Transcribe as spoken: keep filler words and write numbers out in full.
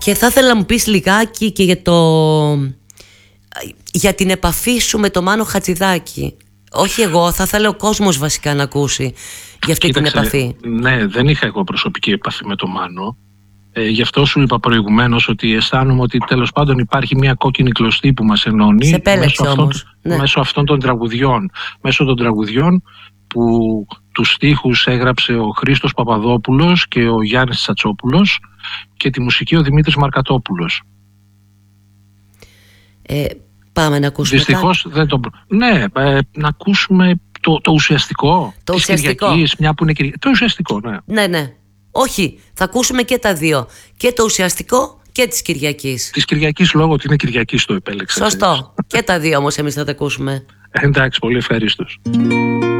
Και θα ήθελα να μου πεις λιγάκι και για το... για την επαφή σου με το Μάνο Χατζηδάκη. Όχι εγώ, θα ήθελα ο κόσμος βασικά να ακούσει για αυτή Κοίταξε, την επαφή. Ναι, δεν είχα εγώ προσωπική επαφή με το Μάνο. Ε, γι' αυτό σου είπα προηγουμένως ότι αισθάνομαι ότι τέλος πάντων υπάρχει μια κόκκινη κλωστή που μας ενώνει. Σε επέλεξε μέσω όμως. Αυτών, Ναι. Μέσω αυτών των τραγουδιών. Μέσω των τραγουδιών που τους στίχους έγραψε ο Χρήστος Παπαδόπουλος και ο Γιάννης Τσατσόπουλος και τη μουσική ο Δημήτρης Μαρκατόπουλος. Ε, πάμε να ακούσουμε. Δυστυχώς δεν το... Ναι, ε, να ακούσουμε το, το ουσιαστικό. Το της ουσιαστικό. Κυριακής, μια που είναι Κυριακή. Το ουσιαστικό, ναι. Ναι, ναι. Όχι, θα ακούσουμε και τα δύο. Και το ουσιαστικό και της Κυριακής. Της Κυριακής λόγω ότι είναι Κυριακής το επέλεξα. Σωστό. Και τα δύο όμως εμείς θα τα ακούσουμε. Εντάξει, πολύ ευχαρίστως.